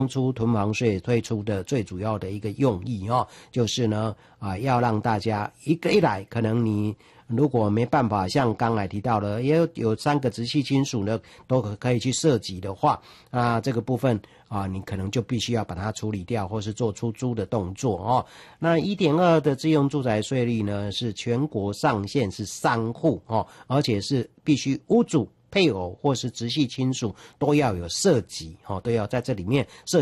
当初囤房税推出的最主要的一个用意就是呢要让大家一来，可能你如果没办法像刚才提到的，也有3个直系亲属呢都可以去涉及的话，这个部分你可能就必须要把它处理掉，或是做出租的动作那 1.2 的自用住宅税率呢，是全国上限是3户而且是必须屋主、配偶或是直系亲属都要有涉及都要在这里面涉